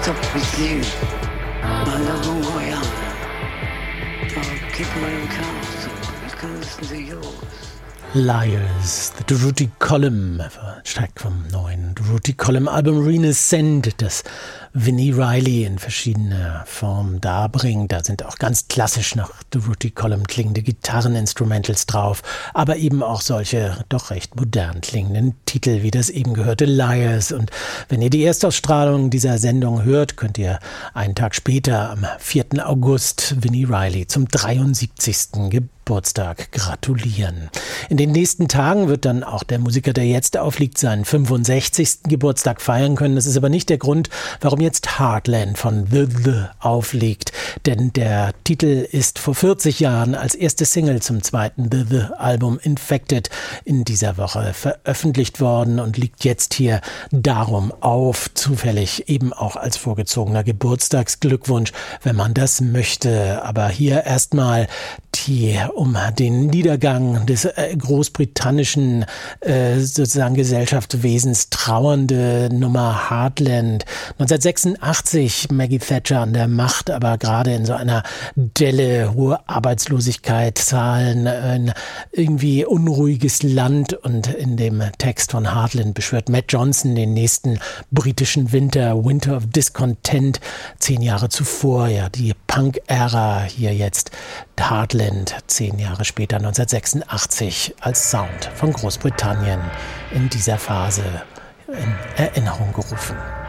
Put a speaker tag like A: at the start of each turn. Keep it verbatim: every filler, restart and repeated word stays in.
A: stop with you. My love won't go young. I'll keep my own counsel. You can listen to yours.
B: Liars, the Durutti Column, Track vom neuen Durutti Column Album Renaissance, das Vinnie Reilly in verschiedener Form darbringt. Da sind auch ganz klassisch nach Durutti Column klingende Gitarreninstrumentals drauf, aber eben auch solche doch recht modern klingenden Titel, wie das eben gehörte Liars. Und wenn ihr die Erstausstrahlung dieser Sendung hört, könnt ihr einen Tag später, am vierten August, Vinnie Reilly zum dreiundsiebzigsten Geburtstag gratulieren. In den nächsten Tagen wird dann auch der Musiker, der jetzt aufliegt, seinen fünfundsechzigsten Geburtstag feiern können. Das ist aber nicht der Grund, warum jetzt Heartland von The The aufliegt. Denn der Titel ist vor vierzig Jahren als erste Single zum zweiten The The Album Infected in dieser Woche veröffentlicht worden und liegt jetzt hier darum auf, zufällig eben auch als vorgezogener Geburtstagsglückwunsch, wenn man das möchte. Aber hier erstmal die um den Niedergang des äh, großbritannischen äh, sozusagen Gesellschaftswesens trauernde Nummer Heartland. neunzehnhundertsechsundachtzig Maggie Thatcher an der Macht, aber gerade in so einer Delle, hohe Arbeitslosigkeit, Zahlen, ein irgendwie unruhiges Land. Und in dem Text von Heartland beschwört Matt Johnson den nächsten britischen Winter, Winter of Discontent, zehn Jahre zuvor, ja, die Punk-Ära, hier jetzt Heartland, zehn Jahre später, neunzehnhundertsechsundachtzig, als Sound von Großbritannien in dieser Phase in Erinnerung gerufen.